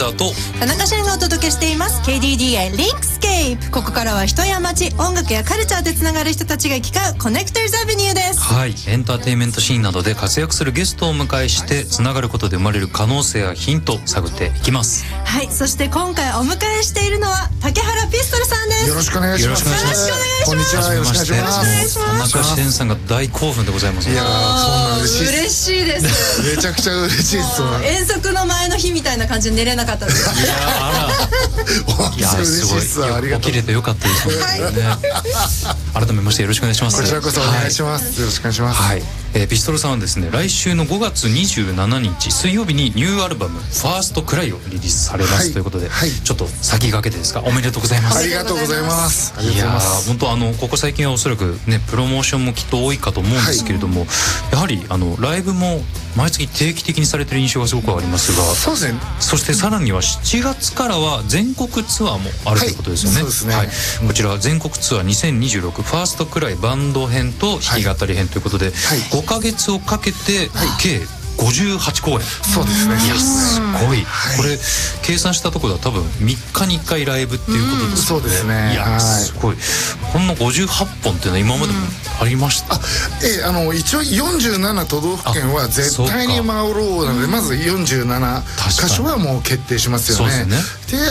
ダーと田中俊がお届けしています KDDI リンクスケープ。ここからは人や街、音楽やカルチャーでつながる人たちが行き交うコネクターズアベニューです。 はい、エンターテインメントシーンなどで活躍するゲストをお迎えしてつながることで生まれる可能性やヒントを探っていきます。 はい、そして今回お迎えしているのは竹原ピストルさんです。 よろしくお願いします。こんにちは。よろしくお願いします。 田中志さんが大興奮でございます。 いやー、そうなんです。 嬉しいです。 めちゃくちゃ嬉しいです。 遠足の前の日みたいな感じで寝れなかったです。 いやー、いやー、すごい起きれてよかったです。改めましてよろしくお願いします。 こちらこそお願いします。よろしくお願いします。 はい、ピストルさんはですね、来週の5月27日水曜日にニューアルバムファーストクライをリリースされますということで、ちょっと先駆けてですか、おめでとうございます。 ありがとうございます。 いやー、本当ここ最近はおそらくねプロモーションもきっと多いかと思うんですけれども、やはりライブも毎月定期的にされてる印象がすごくありますが、 そうですね。 そしてさらには7月からは全国ツアーもあるということですよね。 そうですね。 はい、こちら全国ツアー2026ファーストクライバンド編と弾き語り編ということで、5ヶ月をかけて計58公演。 そうですね。 いや、すごい。これ計算したところは多分3日に1回ライブっていうことですね。 そうですね。 いや、すごい。こんな58本っていうのは今までもありました。 一応47都道府県は絶対に回ろうなので、まず47箇所はもう決定しますよね。 そうですね。 で